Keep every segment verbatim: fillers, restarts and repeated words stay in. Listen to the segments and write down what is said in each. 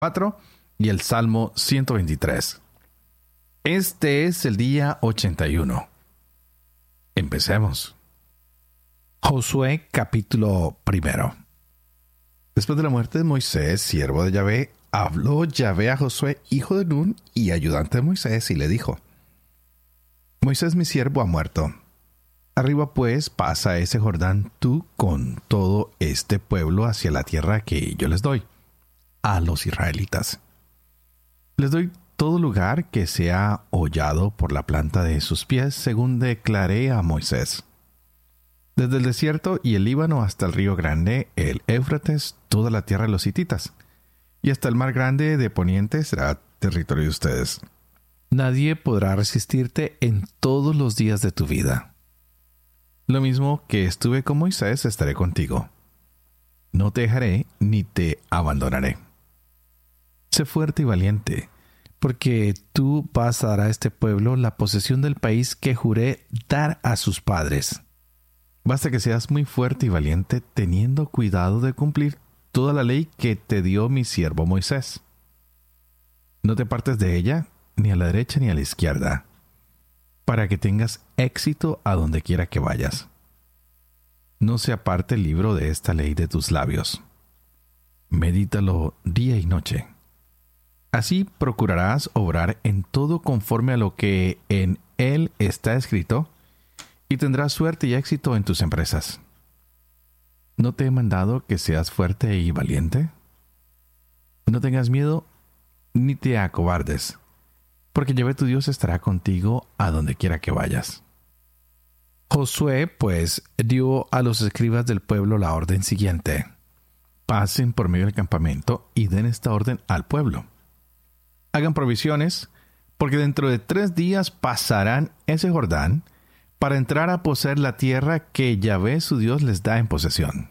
cuatro y el Salmo ciento veintitrés. Este es el día ochenta y uno. Empecemos. Josué capítulo primero. Después de la muerte de Moisés, siervo de Yahvé, habló Yahvé a Josué, hijo de Nun y ayudante de Moisés, y le dijo: Moisés mi siervo ha muerto. Arriba pues pasa ese Jordán tú con todo este pueblo hacia la tierra que yo les doy a los israelitas. Les doy todo lugar que sea hollado por la planta de sus pies, según declaré a Moisés. Desde el desierto y el Líbano hasta el río grande, el Éufrates, toda la tierra de los hititas, y hasta el mar grande de poniente será territorio de ustedes. Nadie podrá resistirte en todos los días de tu vida. Lo mismo que estuve con Moisés, estaré contigo. No te dejaré ni te abandonaré. Sé fuerte y valiente, porque tú vas a dar a este pueblo la posesión del país que juré dar a sus padres. Basta que seas muy fuerte y valiente, teniendo cuidado de cumplir toda la ley que te dio mi siervo Moisés. No te apartes de ella, ni a la derecha ni a la izquierda, para que tengas éxito a donde quiera que vayas. No se aparte el libro de esta ley de tus labios. Medítalo día y noche. Así procurarás obrar en todo conforme a lo que en él está escrito, y tendrás suerte y éxito en tus empresas. ¿No te he mandado que seas fuerte y valiente? No tengas miedo ni te acobardes, porque Yahvé tu Dios estará contigo a donde quiera que vayas. Josué, pues, dio a los escribas del pueblo la orden siguiente: pasen por medio del campamento y den esta orden al pueblo. Hagan provisiones, porque dentro de tres días pasarán ese Jordán para entrar a poseer la tierra que Yahvé su Dios les da en posesión.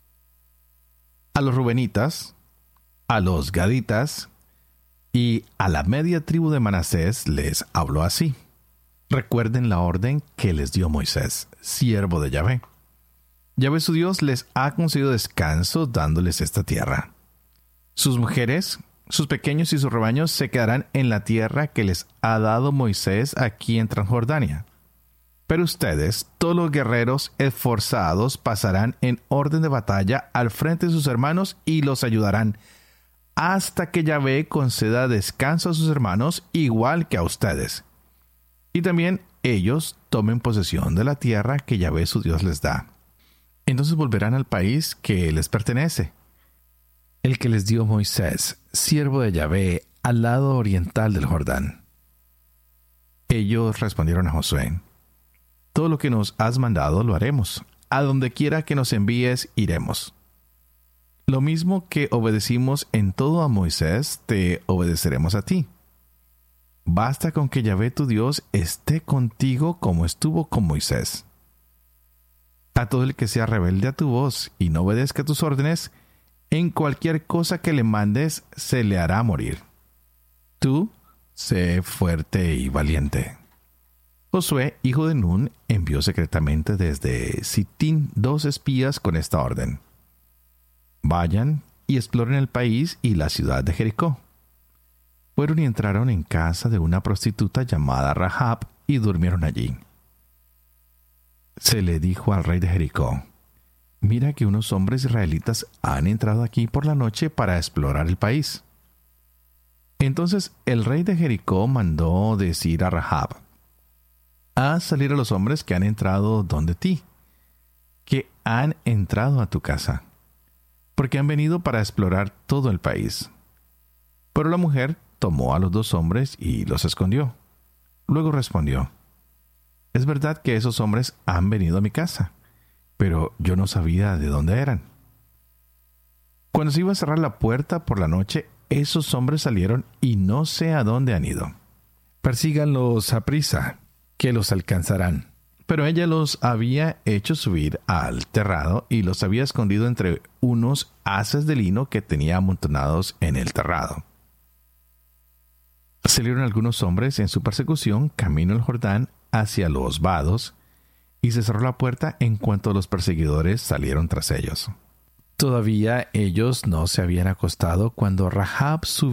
A los rubenitas, a los gaditas y a la media tribu de Manasés les habló así: recuerden la orden que les dio Moisés, siervo de Yahvé. Yahvé su Dios les ha concedido descanso dándoles esta tierra. Sus mujeres, sus pequeños y sus rebaños se quedarán en la tierra que les ha dado Moisés aquí en Transjordania. Pero ustedes, todos los guerreros esforzados, pasarán en orden de batalla al frente de sus hermanos y los ayudarán, hasta que Yahvé conceda descanso a sus hermanos igual que a ustedes. Y también ellos tomen posesión de la tierra que Yahvé su Dios les da. Entonces volverán al país que les pertenece, el que les dio Moisés, siervo de Yahvé, al lado oriental del Jordán. Ellos respondieron a Josué: todo lo que nos has mandado lo haremos. A donde quiera que nos envíes, iremos. Lo mismo que obedecimos en todo a Moisés, te obedeceremos a ti. Basta con que Yahvé tu Dios esté contigo como estuvo con Moisés. A todo el que sea rebelde a tu voz y no obedezca tus órdenes, en cualquier cosa que le mandes se le hará morir. Tú, sé fuerte y valiente. Josué, hijo de Nun, envió secretamente desde Sitín dos espías con esta orden: vayan y exploren el país y la ciudad de Jericó. Fueron y entraron en casa de una prostituta llamada Rahab y durmieron allí. Se le dijo al rey de Jericó: mira que unos hombres israelitas han entrado aquí por la noche para explorar el país. Entonces el rey de Jericó mandó decir a Rahab: haz salir a los hombres que han entrado donde ti, que han entrado a tu casa, porque han venido para explorar todo el país. Pero la mujer tomó a los dos hombres y los escondió. Luego respondió: es verdad que esos hombres han venido a mi casa, pero yo no sabía de dónde eran. Cuando se iba a cerrar la puerta por la noche, esos hombres salieron y no sé a dónde han ido. Persíganlos a prisa, que los alcanzarán. Pero ella los había hecho subir al terrado y los había escondido entre unos haces de lino que tenía amontonados en el terrado. Salieron algunos hombres en su persecución camino al Jordán hacia los vados, y se cerró la puerta en cuanto los perseguidores salieron tras ellos. Todavía ellos no se habían acostado cuando Rahab subió